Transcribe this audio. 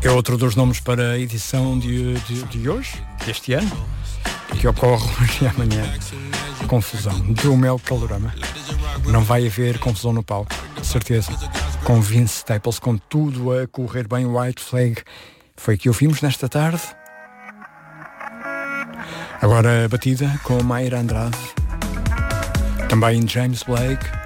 É outro dos nomes para a edição de hoje, deste ano, que ocorre hoje e amanhã. Confusão do Mel Calorama. Não vai haver confusão no palco, de certeza. Com Vince Staples, com tudo a correr bem. White Flag foi que ouvimos nesta tarde. Agora a batida com Mayra Andrade. Também James Blake.